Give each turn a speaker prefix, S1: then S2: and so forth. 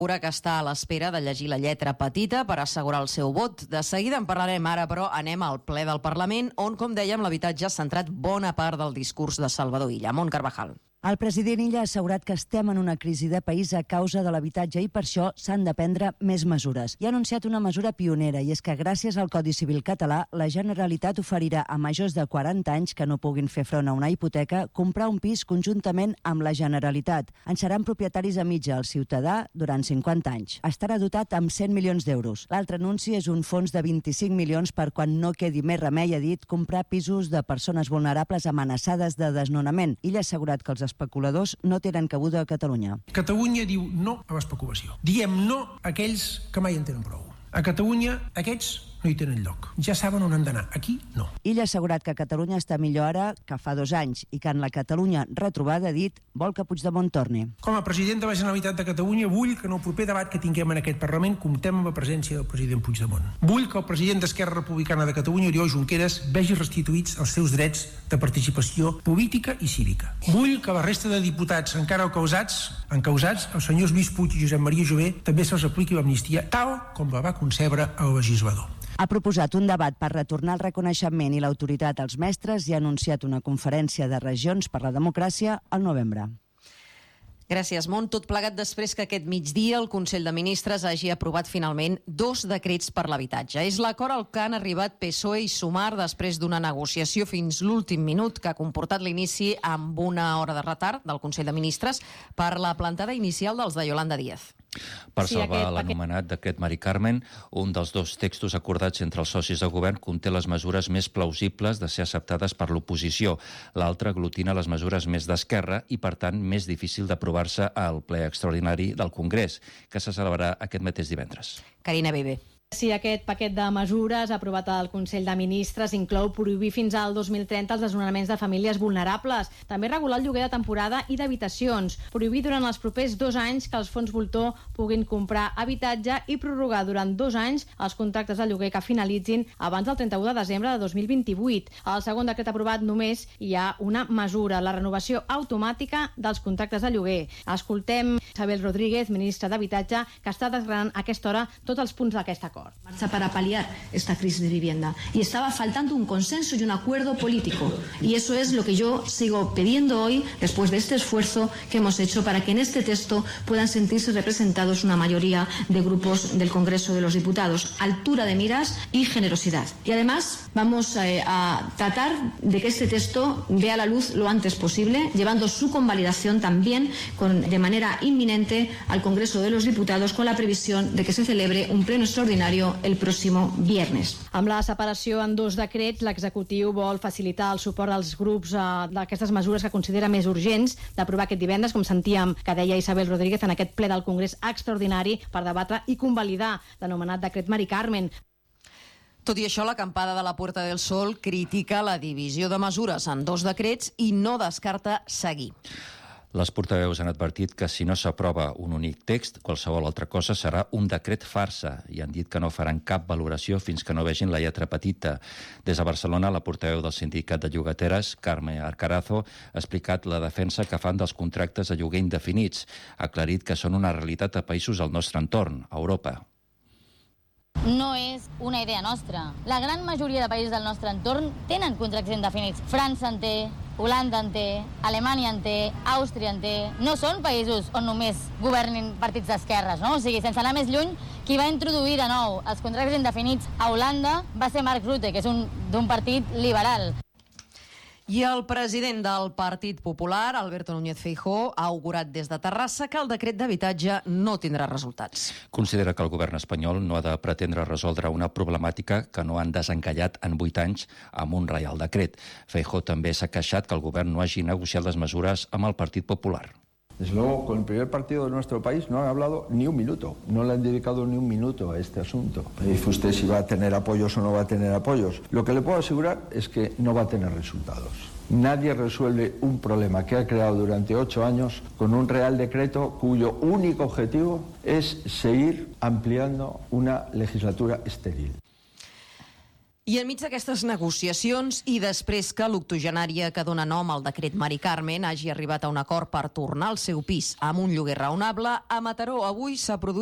S1: que està a l'espera de llegir la lletra petita per assegurar el seu vot. De seguida en parlarem ara, però anem al ple del Parlament, on, com dèiem, l'habitatge ha centrat bona part del discurs de Salvador Illa. Mont Carvajal.
S2: El president Illa ha assegurat que estem en una crisi de país a causa de l'habitatge i per això s'han de prendre més mesures. I ha anunciat una mesura pionera, i és que gràcies al Codi Civil català, la Generalitat oferirà a majors de 40 anys que no puguin fer front a una hipoteca comprar un pis conjuntament amb la Generalitat. En seran propietaris a mitja el ciutadà durant 50 anys. Estarà dotat amb 100 milions d'euros. L'altre anunci és un fons de 25 milions per quan no quedi més remei, ha dit, comprar pisos de persones vulnerables amenaçades de desnonament. Illa ha assegurat que els especuladors no tenen cabuda a Catalunya.
S3: Catalunya diu no a l'especulació. Diem no a aquells que mai en tenen prou. A Catalunya aquests no hi tenen lloc. Ja saben on han d'anar. Aquí no.
S2: Illa ha assegurat que Catalunya està millor ara que fa 2 anys i que en la Catalunya retrobada, ha dit, vol que Puigdemont torni.
S3: Com a president de la Generalitat de Catalunya vull que en el proper debat que tinguem en aquest Parlament comptem amb la presència del president Puigdemont. Vull que el president d'Esquerra Republicana de Catalunya, Oriol Junqueras, vegi restituïts els seus drets de participació política i cívica. Vull que la resta de diputats encara encausats, els senyors Lluís Puig i Josep Maria Jové, també se'ls apliqui l'amnistia tal com la va concebre el legislador.
S2: Ha proposat un debat per retornar el reconeixement i l'autoritat als mestres i ha anunciat una conferència de regions per la democràcia al novembre.
S1: Gràcies, Mont. Tot plegat després que aquest migdia el Consell de Ministres hagi aprovat finalment 2 decrets per l'habitatge. És l'acord al que han arribat PSOE i Sumar després d'una negociació fins l'últim minut que ha comportat l'inici amb 1 hora de retard del Consell de Ministres per la plantada inicial dels de Yolanda Díaz.
S4: Per salvar l'anomenat decret Mari Carmen, un dels 2 textos acordats entre els socis de govern conté les mesures més plausibles de ser acceptades per l'oposició. L'altre aglutina les mesures més d'esquerra i, per tant, més difícil d'aprovar-se al ple extraordinari del Congrés, que se celebrarà aquest mateix divendres.
S1: Carina Bebe.
S5: Si aquest paquet de mesures aprovat al Consell de Ministres inclou prohibir fins al 2030 els desnonaments de famílies vulnerables, també regular el lloguer de temporada i d'habitacions, prohibir durant els propers 2 anys que els fons voltor puguin comprar habitatge i prorrogar durant 2 anys els contractes de lloguer que finalitzin abans del 31 de desembre de 2028. Al segon decret aprovat només hi ha una mesura, la renovació automàtica dels contractes de lloguer. Escoltem Isabel Rodríguez, ministra d'Habitatge, que està desgranant a aquesta hora tots els punts d'aquest acord.
S6: Marcha para paliar esta crisis de vivienda y estaba faltando un consenso y un acuerdo político, y eso es lo que yo sigo pidiendo hoy después de este esfuerzo que hemos hecho para que en este texto puedan sentirse representados una mayoría de grupos del Congreso de los Diputados. Altura de miras y generosidad, y además vamos a tratar de que este texto vea la luz lo antes posible, llevando su convalidación también de manera inminente al Congreso de los Diputados, con la previsión de que se celebre un pleno extraordinario el pròximo viernes.
S5: Amb la separació en 2 decrets, l'executiu vol facilitar el suport als grups d'aquestes mesures que considera més urgents d'aprovar aquest divendres, com sentíem que deia Isabel Rodríguez en aquest ple del Congrés extraordinari per debatre i convalidar l'anomenat decret Mari Carmen.
S1: Tot i això, l'acampada de la Puerta del Sol critica la divisió de mesures en 2 decrets i no descarta seguir.
S4: Les portaveus han advertit que si no s'aprova un únic text, qualsevol altra cosa serà un decret farsa, i han dit que no faran cap valoració fins que no vegin la lletra petita. Des de Barcelona, la portaveu del sindicat de llogateres, Carme Arcarazo, ha explicat la defensa que fan dels contractes de lloguer indefinits. Ha aclarit que són una realitat a països al nostre entorn, a Europa.
S7: No és una idea nostra. La gran majoria de països del nostre entorn tenen contractes indefinits. França en té, Holanda en té, Alemanya en té, Àustria en té. No són països on només governin partits d'esquerres, no? O sigui, sense anar més lluny, qui va introduir de nou els contractes indefinits a Holanda va ser Mark Rutte, que és d'un partit liberal.
S1: I el president del Partit Popular, Alberto Núñez Feijóo, ha augurat des de Terrassa que el decret d'habitatge no tindrà resultats.
S4: Considera que el govern espanyol no ha de pretendre resoldre una problemàtica que no han desencallat en 8 anys amb un reial decret. Feijóo també s'ha queixat que el govern no hagi negociat les mesures amb el Partit Popular.
S8: Desde luego, con el primer partido de nuestro país no han hablado ni un minuto, no le han dedicado ni un minuto a este asunto. Me dice usted si va a tener apoyos o no va a tener apoyos. Lo que le puedo asegurar es que no va a tener resultados. Nadie resuelve un problema que ha creado durante 8 años con un real decreto cuyo único objetivo es seguir ampliando una legislatura estéril.
S1: I enmig d'aquestes negociacions i després que l'octogenària que dona nom al decret Mari Carmen hagi arribat a un acord per tornar al seu pis amb un lloguer raonable, a Mataró avui s'ha produït